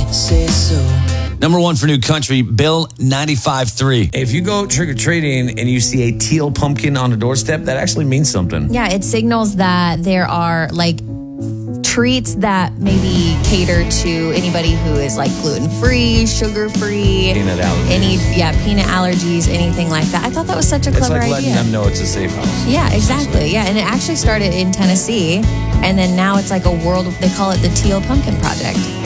say so. Number one for new country, Bill 95.3. If you go trick-or-treating and you see a teal pumpkin on the doorstep, that actually means something. Yeah, it signals that there are like treats that maybe cater to anybody who is like gluten-free, sugar-free. Peanut allergies. Peanut allergies, anything like that. I thought that was such a clever idea. It's like letting them know it's a safe house. Yeah, exactly. Yeah, and it actually started in Tennessee, and then now it's like a world, they call it the Teal Pumpkin Project.